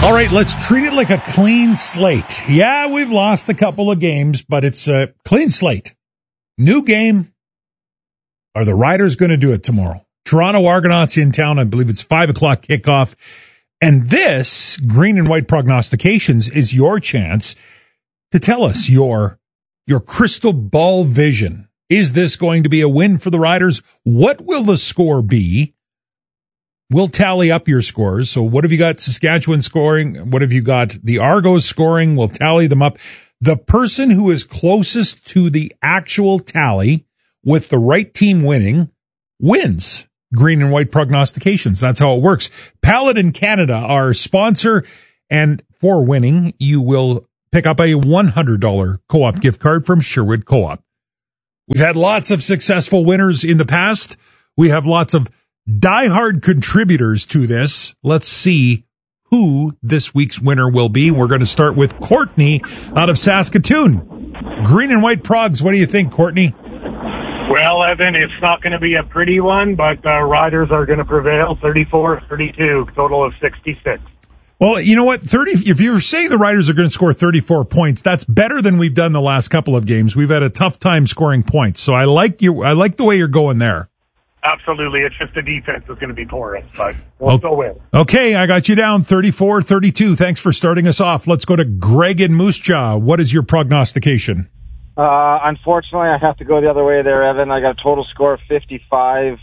All right, let's treat it like a clean slate. Yeah, we've lost a couple of games, but it's a clean slate. New game. Are the Riders going to do it tomorrow? Toronto Argonauts in town. I believe it's 5 o'clock kickoff. And this, Green and White Prognostications, is your chance to tell us your crystal ball vision. Is this going to be a win for the Riders? What will the score be? We'll tally up your scores. So what have you got Saskatchewan scoring? What have you got the Argos scoring? We'll tally them up. The person who is closest to the actual tally with the right team winning wins. Green and White Prognostications. That's how it works. Paladin Canada, our sponsor, and for winning, you will pick up a $100 co-op gift card from Sherwood Co-op. We've had lots of successful winners in the past. We have lots of diehard contributors to this. Let's see who this week's winner will be. We're going to start with Courtney out of Saskatoon. Green and White Progs, what do you think, Courtney? Well, Evan, it's not going to be a pretty one, but the Riders are going to prevail 34-32, total of 66. Well, you know what? If you're saying the Riders are going to score 34 points, that's better than we've done the last couple of games. We've had a tough time scoring points. So I like the way you're going there. Absolutely. It's just the defense is going to be porous, but we'll still win. Okay, I got you down 34-32. Thanks for starting us off. Let's go to Greg in Moose Jaw. What is your prognostication? Unfortunately, I have to go the other way there, Evan. I got a total score of 55,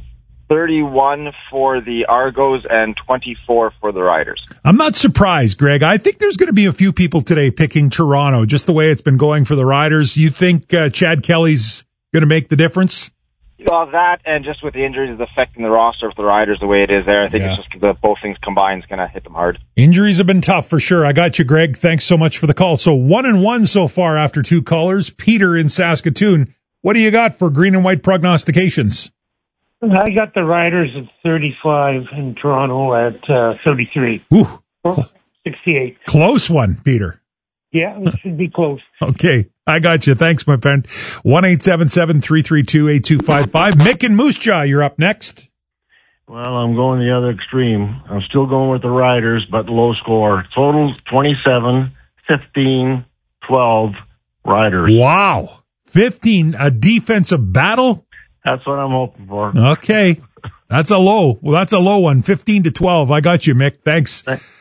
31 for the Argos and 24 for the Riders. I'm not surprised, Greg. I think there's going to be a few people today picking Toronto, just the way it's been going for the Riders. You think Chad Kelly's going to make the difference? Well, that and just with the injuries affecting the roster of the Riders the way it is there, I think it's just both things combined is going to hit them hard. Injuries have been tough for sure. I got you, Greg. Thanks so much for the call. So 1-1 so far after two callers. Peter in Saskatoon. What do you got for Green and White prognostications? I got the Riders at 35 and Toronto at 33. Ooh. 68. Close one, Peter. Yeah, it should be close. Okay, I got you. Thanks, my friend. 1-877-332-8255. Mick and Moose Jaw, you're up next. Well, I'm going the other extreme. I'm still going with the Riders, but low score. Total 27, 15, 12 Riders. Wow. 15, a defensive battle? That's what I'm hoping for. Okay. That's a low. Well, that's a low one. 15-12. I got you, Mick. Thanks.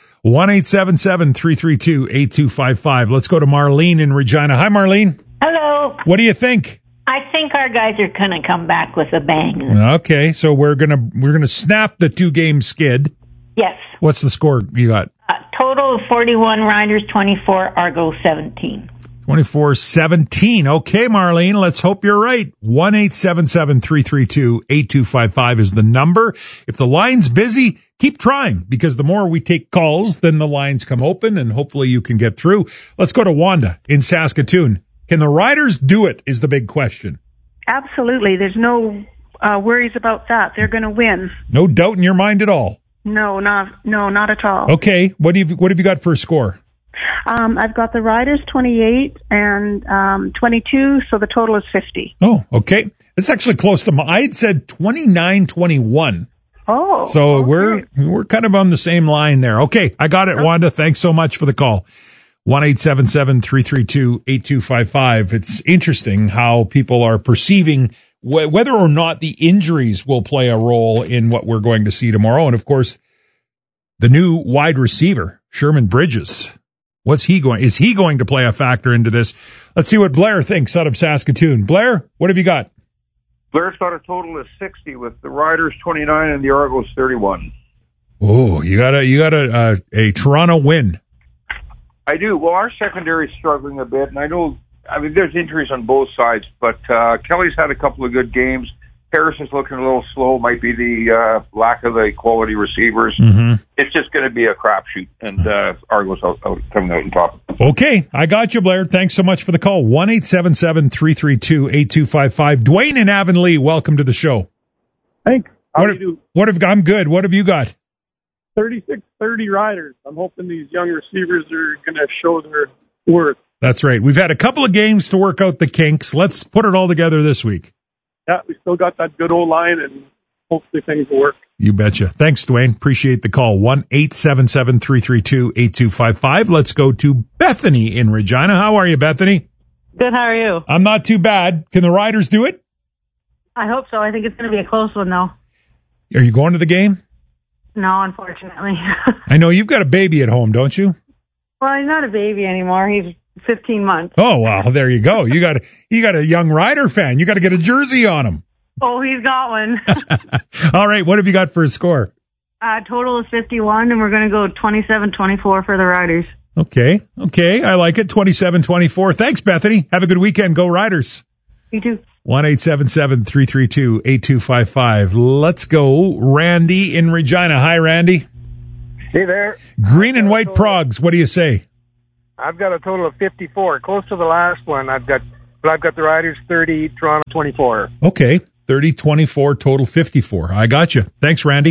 1-877-332-8255. Let's go to Marlene in Regina. Hi, Marlene. Hello. What do you think? I think our guys are going to come back with a bang. Okay, so we're gonna snap the 2-game skid. Yes. What's the score you got? Total of 41 Riders, 24 Argo, 17. 24-17. Okay, Marlene, let's hope you're right. 1-877-332-8255 is the number. If the line's busy, keep trying, because the more we take calls, then the lines come open, and hopefully you can get through. Let's go to Wanda in Saskatoon. Can the Riders do it is the big question. Absolutely. There's no worries about that. They're going to win. No doubt in your mind at all? No, not at all. Okay, what have you got for a score? I've got the Riders 28 and 22, so the total is 50. Oh, okay. It's actually close to I had said 29-21. Oh. So okay. we're kind of on the same line there. Okay, I got it, Wanda. Thanks so much for the call. 1-877-332-8255. It's interesting how people are perceiving whether or not the injuries will play a role in what we're going to see tomorrow. And of course, the new wide receiver, Sherman Bridges. Is he going to play a factor into this? Let's see what Blair thinks out of Saskatoon. Blair, what have you got? Blair's got a total of 60 with the Riders 29 and the Argos 31. Oh, you got a Toronto win. I do. Well, our secondary is struggling a bit, and there's injuries on both sides, but Kelly's had a couple of good games. Harris is looking a little slow. Might be the lack of the quality receivers. Mm-hmm. It's just going to be a crapshoot, and Argos coming out on top. Okay, I got you, Blair. Thanks so much for the call. 1-877-332-8255. Dwayne in Avonlea, welcome to the show. Thanks. How do you do? I'm good. What have you got? 36-30 Riders. I'm hoping these young receivers are going to show their worth. That's right. We've had a couple of games to work out the kinks. Let's put it all together this week. Yeah, we still got that good old line, and hopefully things will work. You betcha. Thanks, Dwayne. Appreciate the call. 1-877-332-8255. Let's go to Bethany in Regina. How are you, Bethany? Good, how are you? I'm not too bad. Can the Riders do it? I hope so. I think it's going to be a close one, though. Are you going to the game? No, unfortunately. I know you've got a baby at home, don't you? Well, he's not a baby anymore. He's 15 months. Oh, well, there you go. You got a young Rider fan. You got to get a jersey on him. Oh, he's got one. All right, what have you got for a score? Total is 51, and we're going to go 27-24 for the Riders. Okay, I like it. 27-24. Thanks, Bethany. Have a good weekend. Go Riders. You too. 1-877-332-8255. Let's go. Randy in Regina. Hi, Randy. Hey there. Green and white Progs. What do you say? I've got a total of 54. Close to the last one. I've got the Riders 30, Toronto 24. Okay. 30-24, total 54. I got you. Thanks, Randy.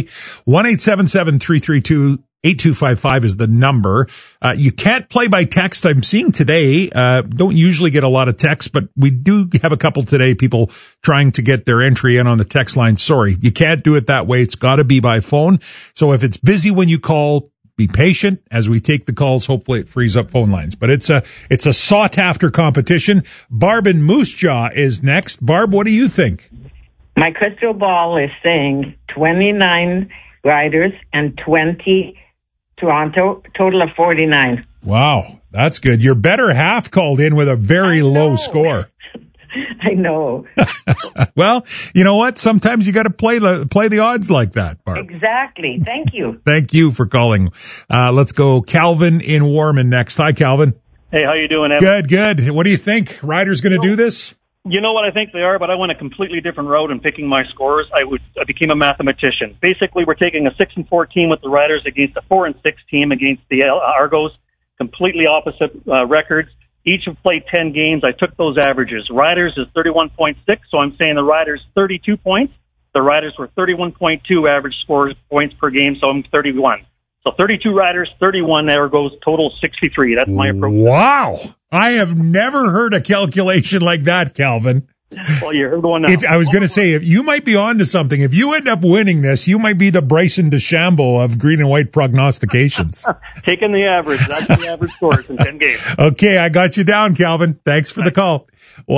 1-877-332-8255 is the number. You can't play by text. I'm seeing today, don't usually get a lot of text, but we do have a couple today, people trying to get their entry in on the text line. Sorry, you can't do it that way. It's got to be by phone. So if it's busy when you call, be patient as we take the calls. Hopefully it frees up phone lines, but it's a sought after competition. Barb in Moose Jaw is next. Barb, what do you think? My crystal ball is saying 29 Riders and 20 Toronto, total of 49. Wow, that's good. Your better half called in with a very low score. I know. Well, you know what? Sometimes you got to play the odds like that, Barb. Exactly. Thank you. Thank you for calling. Let's go Calvin in Warman next. Hi, Calvin. Hey, how you doing, Evan? Good. What do you think? Riders going to do this? You know what I think they are, but I went a completely different route in picking my scores. I became a mathematician. Basically, we're taking a 6-4 team with the Riders against a 4-6 team against the Argos. Completely opposite records. Each have played 10 games. I took those averages. Riders is 31.6, so I'm saying the Riders 32 points. The Riders were 31.2 average scores points per game, so I'm 31. So 32 Riders, 31 Argos, total 63. That's my approach. Wow. I have never heard a calculation like that, Calvin. Well, you heard one now. I was going to say, if you might be on to something. If you end up winning this, you might be the Bryson DeChambeau of green and white prognostications. Taking the average. That's the average scores in 10 games. Okay, I got you down, Calvin. Thanks for the call.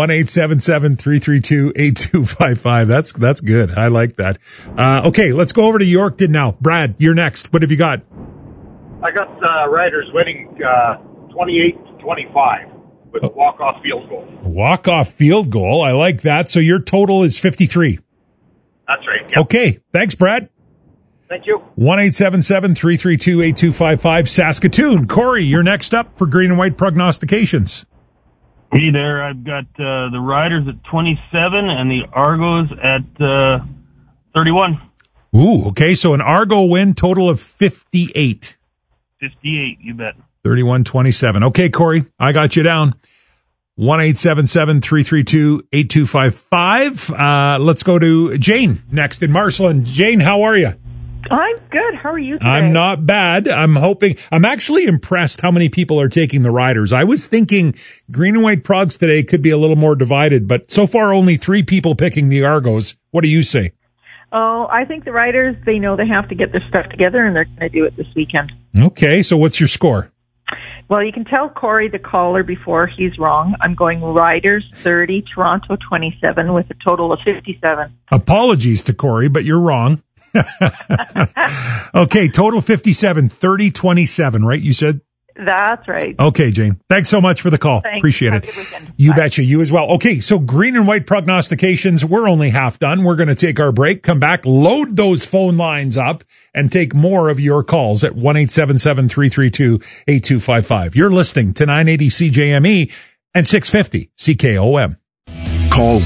1-877-332-8255. That's good. I like that. Okay, let's go over to Yorkton now. Brad, you're next. What have you got? I got Riders winning 28-25 with a walk-off field goal. Walk-off field goal. I like that. So your total is 53. That's right. Yep. Okay. Thanks, Brad. Thank you. 1-877-332-8255. Saskatoon. Corey, you're next up for green and white prognostications. Hey there. I've got the Riders at 27 and the Argos at 31. Ooh, okay. So an Argo win, total of 58. 58, you bet. 31-27. Okay, Corey, I got you down. 1-877-332-8255. Let's go to Jane next in Marceline. Jane, how are you? I'm good. How are you today? I'm not bad. I'm actually impressed how many people are taking the Riders. I was thinking green and white progs today could be a little more divided, but so far only 3 people picking the Argos. What do you say? Oh, I think the Riders, they know they have to get their stuff together, and they're going to do it this weekend. Okay, so what's your score? Well, you can tell Corey, the caller, before he's wrong. I'm going Riders 30, Toronto 27, with a total of 57. Apologies to Corey, but you're wrong. Okay, total 57, 30-27, right? You said? That's right. Okay, Jane. Thanks so much for the call. Thanks. Appreciate Have it. a good weekend. You Bye. betcha. You as well. Okay, so green and white prognostications, we're only half done. We're going to take our break, come back, load those phone lines up, and take more of your calls at 1-877-332-8255. You're listening to 980 CJME and 650 CKOM. Call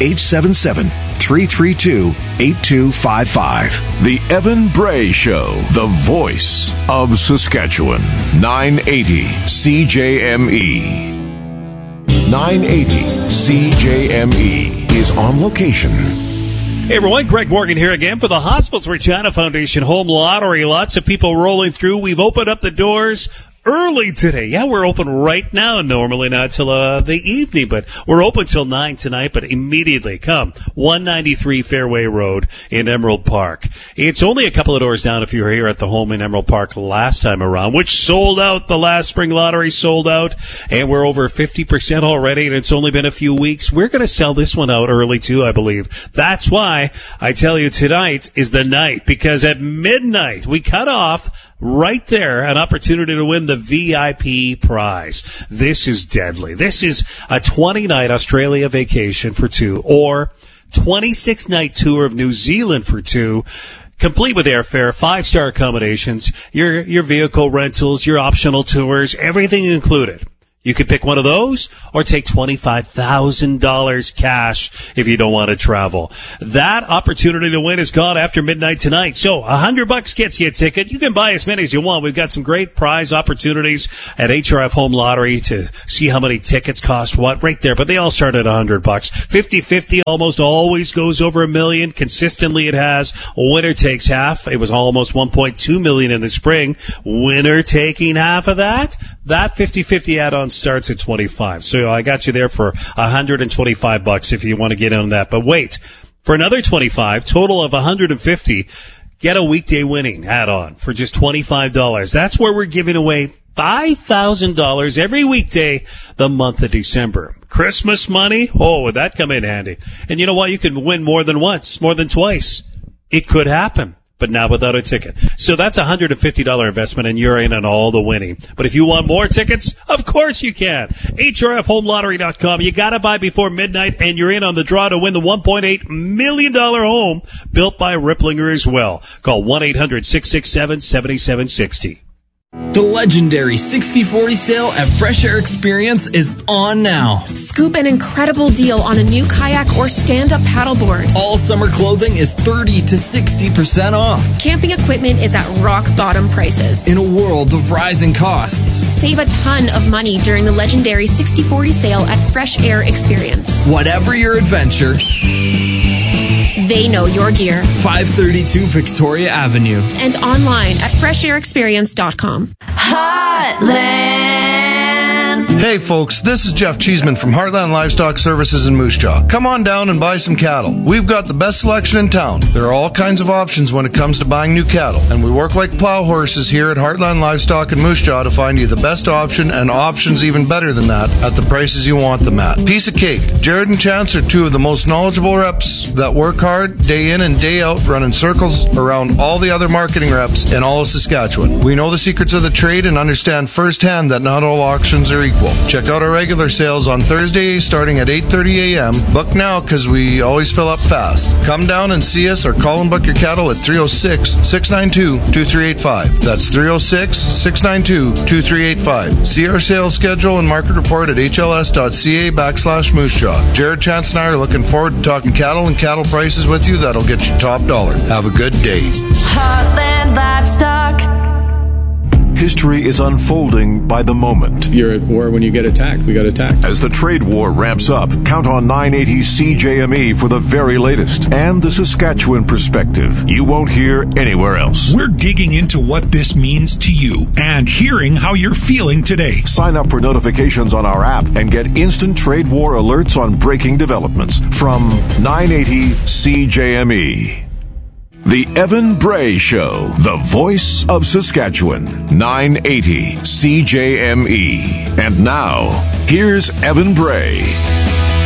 1-877-332-8255. The Evan Bray Show, the voice of Saskatchewan. 980 CJME. 980 CJME is on location. Hey everyone, Greg Morgan here again for the Hospitals Regina Foundation Home Lottery. Lots of people rolling through. We've opened up the doors early today. Yeah, we're open right now. Normally not till the evening, but we're open till 9 tonight. But immediately come 193 Fairway Road in Emerald Park. It's only a couple of doors down if you were here at the home in Emerald Park last time around, which sold out. The last spring lottery sold out, and we're over 50% already, and it's only been a few weeks. We're going to sell this one out early too, I believe. That's why I tell you tonight is the night, because at midnight we cut off right there an opportunity to win the VIP prize. This is deadly. This is a 20-night Australia vacation for two, or 26-night tour of New Zealand for two, complete with airfare, 5-star accommodations, your vehicle rentals, your optional tours, everything included. You could pick one of those or take $25,000 cash if you don't want to travel. That opportunity to win is gone after midnight tonight. So $100 gets you a ticket. You can buy as many as you want. We've got some great prize opportunities at HRF Home Lottery to see how many tickets cost what right there. But they all start at $100. 50-50 almost always goes over $1 million. Consistently it has. Winner takes half. It was almost $1.2 million in the spring. Winner taking half of that. That 50-50 add-on starts at $25. So I got you there for $125 if you want to get in on that. But wait, for another $25, total of $150, get a weekday winning add-on for just $25. That's where we're giving away $5,000 every weekday the month of December. Christmas money? Oh, would that come in handy? And you know what? You can win more than once, more than twice. It could happen. But now without a ticket. So that's a $150 investment, and you're in on all the winning. But if you want more tickets, of course you can. HRFHomeLottery.com. You got to buy before midnight, and you're in on the draw to win the $1.8 million home built by Ripplinger as well. Call 1-800-667-7760. The legendary 60/40 sale at Fresh Air Experience is on now. Scoop an incredible deal on a new kayak or stand-up paddleboard. All summer clothing is 30 to 60% off. Camping equipment is at rock-bottom prices. In a world of rising costs. Save a ton of money during the legendary 60/40 sale at Fresh Air Experience. Whatever your adventure, they know your gear. 532 Victoria Avenue. And online at freshairexperience.com. Heartland. Hey folks, this is Jeff Cheeseman from Heartland Livestock Services in Moose Jaw. Come on down and buy some cattle. We've got the best selection in town. There are all kinds of options when it comes to buying new cattle, and we work like plow horses here at Heartland Livestock in Moose Jaw to find you the best option, and options even better than that at the prices you want them at. Piece of cake. Jared and Chance are two of the most knowledgeable reps that work hard day in and day out running circles around all the other marketing reps in all of Saskatchewan. We know the secrets of the trade and understand firsthand that not all auctions are equal. Check out our regular sales on Thursday starting at 8:30 a.m. Book now because we always fill up fast. Come down and see us or call and book your cattle at 306-692-2385. That's 306-692-2385. See our sales schedule and market report at hls.ca/Moose Jaw. Jared, Chance, and I are looking forward to talking cattle and cattle prices with you that'll get you top dollar. Have a good day. Heartland Livestock. History is unfolding by the moment. You're at war when you get attacked. We got attacked. As the trade war ramps up, count on 980 CJME for the very latest and the Saskatchewan perspective you won't hear anywhere else. We're digging into what this means to you and hearing how you're feeling today. Sign up for notifications on our app and get instant trade war alerts on breaking developments from 980 CJME. The Evan Bray Show, the voice of Saskatchewan, 980 CJME. And now, here's Evan Bray.